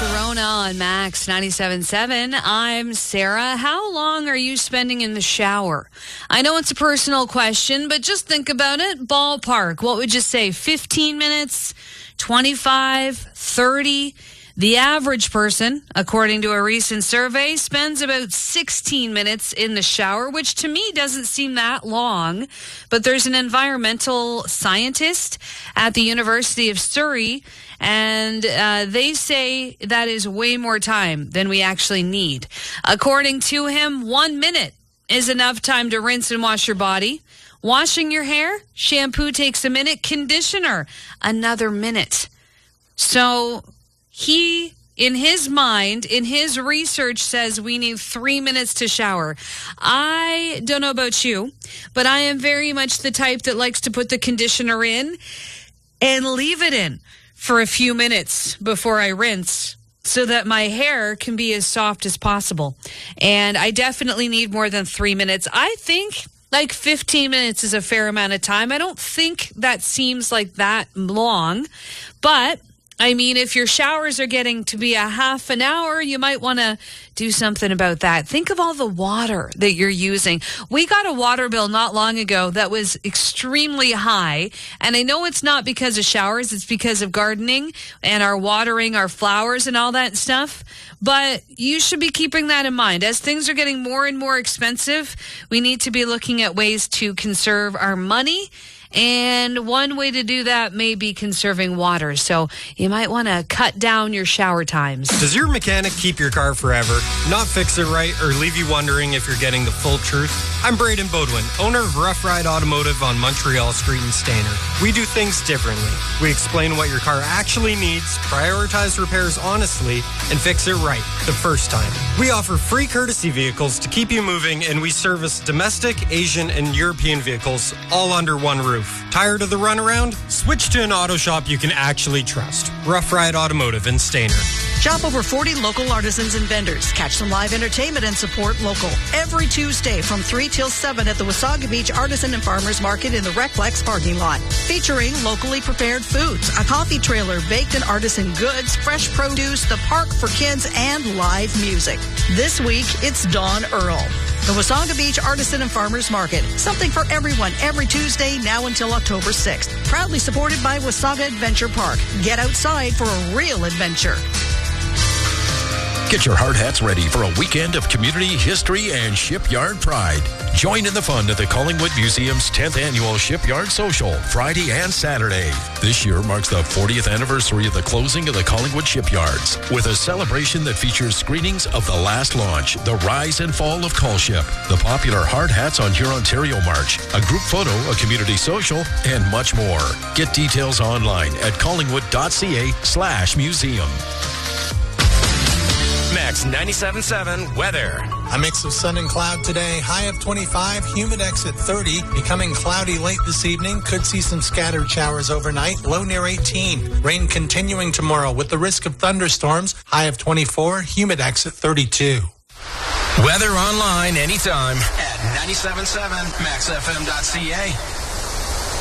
Sharona on Max 97.7. I'm Sarah. How long are you spending in the shower? I know it's a personal question, but just think about it. Ballpark. What would you say? 15 minutes? 25? 30? The average person, according to a recent survey, spends about 16 minutes in the shower, which to me doesn't seem that long. But there's an environmental scientist at the University of Surrey, and they say that is way more time than we actually need. According to him, 1 minute is enough time to rinse and wash your body. Washing your hair, shampoo takes a minute. Conditioner, another minute. So he, in his mind, in his research, says we need 3 minutes to shower. I don't know about you, but I am very much the type that likes to put the conditioner in and leave it in for a few minutes before I rinse so that my hair can be as soft as possible. And I definitely need more than 3 minutes. I think like 15 minutes is a fair amount of time. I don't think that seems like that long, but I mean, if your showers are getting to be a half an hour, you might want to do something about that. Think of all the water that you're using. We got a water bill not long ago that was extremely high. And I know it's not because of showers. It's because of gardening and our watering our flowers and all that stuff. But you should be keeping that in mind. As things are getting more and more expensive, we need to be looking at ways to conserve our money. And one way to do that may be conserving water. So you might want to cut down your shower times. Does your mechanic keep your car forever, not fix it right, or leave you wondering if you're getting the full truth? I'm Braden Bodwin, owner of Rough Ride Automotive on Montreal Street in Stayner. We do things differently. We explain what your car actually needs, prioritize repairs honestly, and fix it right the first time. We offer free courtesy vehicles to keep you moving, and we service domestic, Asian, and European vehicles all under one roof. Tired of the runaround? Switch to an auto shop you can actually trust. Rough Ride Automotive in Stayner. Shop over 40 local artisans and vendors. Catch some live entertainment and support local. Every Tuesday from 3 till 7 at the Wasaga Beach Artisan and Farmers Market in the Reclex parking lot. Featuring locally prepared foods, a coffee trailer, baked and artisan goods, fresh produce, the park for kids, and live music. This week, it's Dawn Earl. The Wasaga Beach Artisan and Farmers Market. Something for everyone every Tuesday now until October 6th. Proudly supported by Wasaga Adventure Park. Get outside for a real adventure. Get your hard hats ready for a weekend of community history and shipyard pride. Join in the fun at the Collingwood Museum's 10th Annual Shipyard Social, Friday and Saturday. This year marks the 40th anniversary of the closing of the Collingwood shipyards, with a celebration that features screenings of The Last Launch, The Rise and Fall of Colship, the popular Hard Hats on Hurontario March, a group photo, a community social, and much more. Get details online at collingwood.ca/museum. Max 97.7 weather. A mix of sun and cloud today. High of 25, humidex at 30. Becoming cloudy late this evening. Could see some scattered showers overnight. Low near 18. Rain continuing tomorrow with the risk of thunderstorms. High of 24, humidex at 32. Weather online anytime at 97.7maxfm.ca.